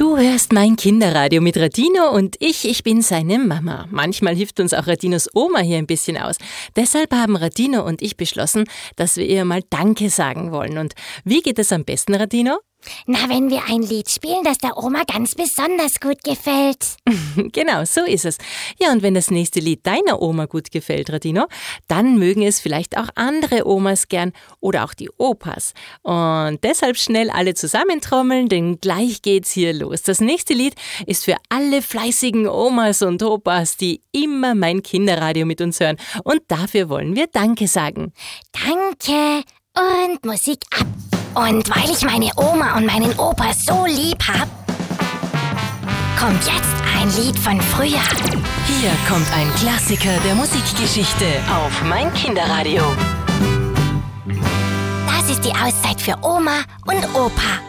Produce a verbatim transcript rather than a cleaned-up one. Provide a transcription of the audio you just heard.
Du hörst mein Kinderradio mit Radino und ich, ich bin seine Mama. Manchmal hilft uns auch Radinos Oma hier ein bisschen aus. Deshalb haben Radino und ich beschlossen, dass wir ihr mal Danke sagen wollen. Und wie geht es am besten, Radino? Na, wenn wir ein Lied spielen, das der Oma ganz besonders gut gefällt. Genau, so ist es. Ja, und wenn das nächste Lied deiner Oma gut gefällt, Radino, dann mögen es vielleicht auch andere Omas gern oder auch die Opas. Und deshalb schnell alle zusammentrommeln, denn gleich geht's hier los. Das nächste Lied ist für alle fleißigen Omas und Opas, die immer mein Kinderradio mit uns hören. Und dafür wollen wir Danke sagen. Danke und Musik ab. Und weil ich meine Oma und meinen Opa so lieb hab, kommt jetzt ein Lied von früher. Hier kommt ein Klassiker der Musikgeschichte auf mein Kinderradio. Das ist die Auszeit für Oma und Opa.